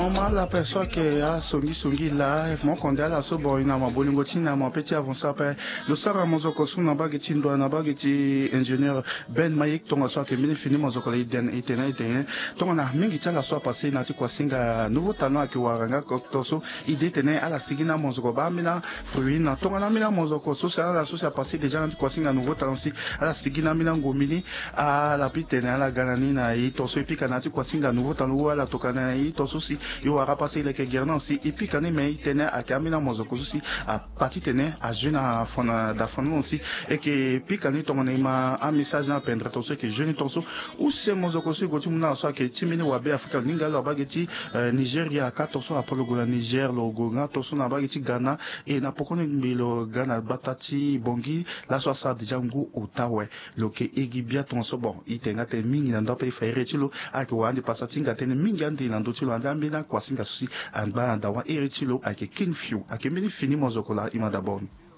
Maman la personne qui a songi là, mon condé la so bon ina ma bolingo tina mon petit avancer après le sara mozoko suna bageti ndo na bageti ingénieur Ben Mayek tonga so ke mini fini mozoko le den itena tonga na mingi tala so passé na ti kwasinga nouveau talent ki waranga ko toso idée tene ala sigina mozoko ba mina fruit na tonga na mina mozoko so ça la so ça passé déjà na ti kwasinga nouveau talent si ala sigina mina ngomini ala pitene ala ganani na i toso epika na ti kwasinga nouveau talent ala tokana i toso si yo a passé les que guerna aussi et puis quand mais tenait à Kamina Mozoko aussi à partir tenait à jeune à fona da fona aussi et que puis quand ton ma un message à peindre ton ce que jeune ton ou c'est Mozoko aussi go tumna so que timini wabe Africa ninga lo bageti Nigeria 14 Apollo go Niger lo go na to so na bageti Ghana et na pokone mbilo Ghana batati bongi la so ça déjà ngo otawe lo que egibia ton so bon itenga te mingi na ndo pe faire tilo a que wandi passatinga ten mingi andi na ndo tilo andi na kwasinga susi amba ndawa eritilo ake king few ake mini fini mozokola ima d'abord